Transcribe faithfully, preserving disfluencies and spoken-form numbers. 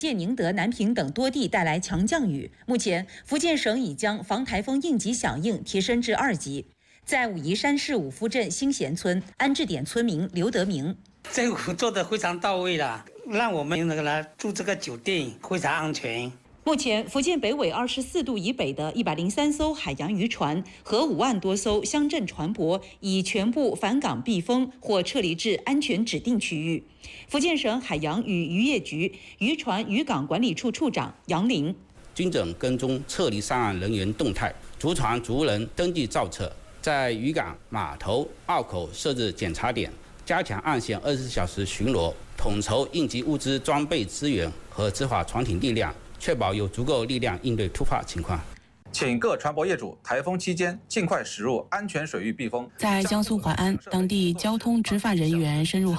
建宁德、南平等多地带来强降雨。目前，福建省已将防台风应急响应提升至二级。在武夷山市五福镇新贤村安置点村民刘德明， 政府做得非常到位啦，让我们那个来住这个酒店非常安全。 目前，福建北纬二十四度以北的一百零三艘海洋渔船和五万多艘乡镇船舶已全部返港避风或撤离至安全指定区域。福建省海洋与渔业局渔船渔港管理处处长杨林， 精准跟踪撤离上岸人员动态，逐船逐人登记造册，在渔港、码头、澳口设置检查点，加强岸线二十四小时巡逻，统筹应急物资装备资源和执法船艇力量。 确保有足够力量应对突发情况。 请各船舶业主台风期间尽快驶入安全水域避风。 在江苏淮安，当地交通执法人员深入